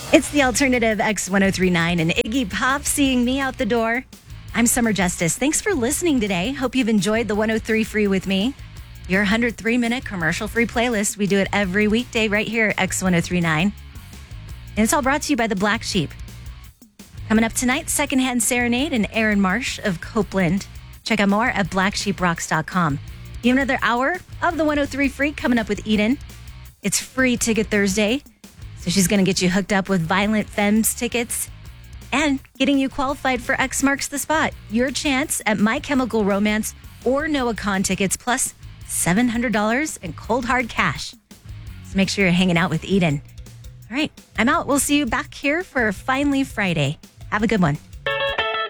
It's the alternative X1039 and Iggy Pop seeing me out the door. I'm Summer Justice. Thanks for listening today. Hope you've enjoyed the 103 Free with me. Your 103-minute commercial-free playlist. We do it every weekday right here at X1039. And it's all brought to you by The Black Sheep. Coming up tonight, Secondhand Serenade and Aaron Marsh of Copeland. Check out more at blacksheeprocks.com. You have another hour of the 103 Free coming up with Eden. It's Free Ticket Thursday. So she's going to get you hooked up with Violent Femmes tickets and getting you qualified for X Marks the Spot. Your chance at My Chemical Romance or Noah Kahn tickets plus $700 in cold hard cash. So make sure you're hanging out with Eden. All right, I'm out. We'll see you back here for Finally Friday. Have a good one.